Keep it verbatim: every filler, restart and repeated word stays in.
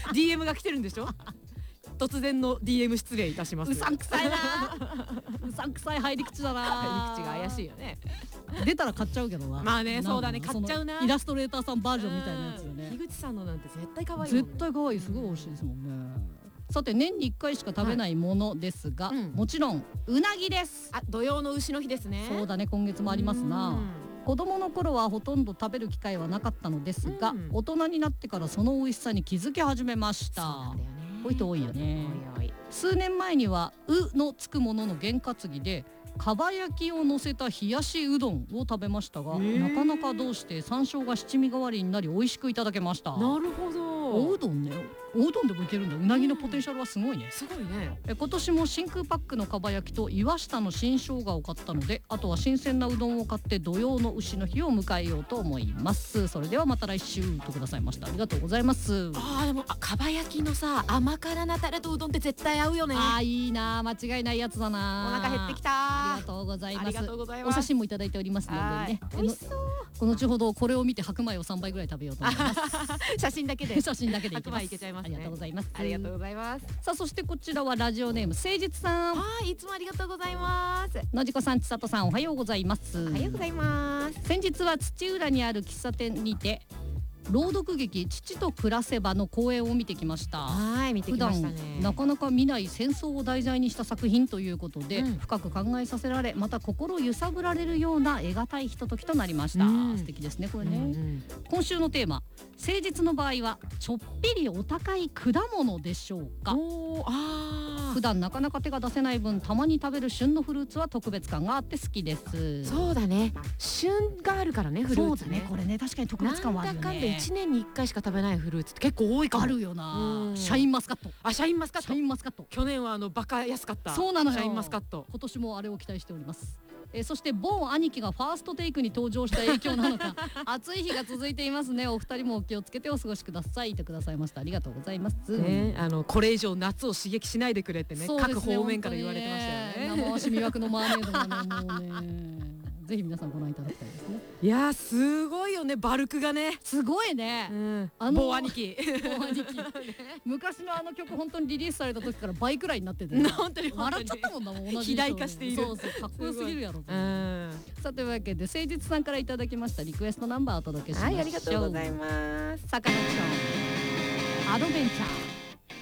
ディーエム が来てるんでしょ。突然の ディーエム 失礼いたします。 うさんくさいなうさんくさい入り口だな。 入り口が怪しいよね。 出たら買っちゃうけどな。 まあね、そうだね、買っちゃうな。 イラストレーターさんバージョンみたいなやつよね。 樋口さんのなんて絶対可愛いもんね。 絶対可愛い、すごい美味しいですもんね。さて年にいっかいしか食べないものですが、はいうん、もちろんうなぎです。 あ、土用の丑の日ですね。 そうだね、今月もありますな。子供の頃はほとんど食べる機会はなかったのですが、うん、大人になってからその美味しさに気づき始めました。そうなんだよね。こういう人多いよね。おいおい。数年前にはうのつくものの験担ぎでかば焼きを乗せた冷やしうどんを食べましたが、なかなかどうして山椒が七味代わりになり美味しくいただけました。 なるほど。 おうどんね、おうどんでもいけるんだ。うなぎのポテンシャルはすごいね、うん、 すごいね。 え今年も真空パックのかば焼きと岩下の新生姜を買ったので、あとは新鮮なうどんを買って土用の丑の日を迎えようと思います。それではまた来週とくださいました。ありがとうございます。 あーでもあかば焼きのさ甘辛なタレとうどんって絶対合うよね。 あーいいな、間違いないやつだな。 お腹減ってきた。 ありがとうございます。 ありがとうございます。 お写真もいただいておりますのでね、 美味しそう。 この後ほどこれを見て白米をさんばいぐらい食べようと思います写真だけで写真だけでいきます。 白米いけちゃいますね。 ありがとうございます。 ありがとうございます。 さあそしてこちらはラジオネーム誠実さん。 はい、いつもありがとうございます。 のじこさん、ちさとさん、おはようございます。 おはようございます。 先日は土浦にある喫茶店にて朗読劇父と暮らせばの公演を見てきました。 はい、見てきましたね。 普段なかなか見ない戦争を題材にした作品ということで、うん、深く考えさせられ、また心揺さぶられるような得難いひとときとなりました。うん、素敵ですねこれね。うんうん、今週のテーマ、誠実の場合はちょっぴりお高い果物でしょうか。 おー、あー、 普段なかなか手が出せない分、たまに食べる旬のフルーツは特別感があって好きです。 そうだね、旬があるからね、フルーツね。 そうだね、これね、確かに特別感はあるよね。 なんだかんだいちねんにいっかいしか食べないフルーツって結構多いかも。 あるよな。シャインマスカット。 あ、シャインマスカット。 シャインマスカット。 去年はあのバカ安かった。 そうなのよ。 シャインマスカット。 今年もあれを期待しております。えー、そして某兄貴がファーストテイクに登場した影響なのか暑い日が続いていますね。お二人もお気をつけてお過ごしくださいとくださいました。ありがとうございます、 ね、あのこれ以上夏を刺激しないでくれってね、各方面から言われてましたよね。 生足魅惑のマーメイドがね、もうねぜひ皆さんご覧いただきたいですね。 いやーすごいよね、バルクがね、 すごいね、うん、 あの某兄貴某兄貴昔のあの曲本当にリリースされた時から倍くらいになってて、ね、 本当に笑っちゃったもんな、もん同じ肥大化している。 そうそう、かっこよすぎるやろ。さあというわけで誠実さんからいただきましたリクエストナンバーをお届けしましょう。 はい、ありがとうございます。 サカナクションアドベンチャー。